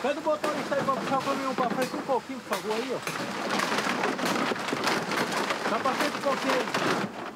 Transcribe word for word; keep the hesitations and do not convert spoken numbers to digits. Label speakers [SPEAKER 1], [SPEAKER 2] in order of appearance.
[SPEAKER 1] Pede o motorista aí pra puxar o caminhão pra frente um pouquinho, por favor, aí, ó.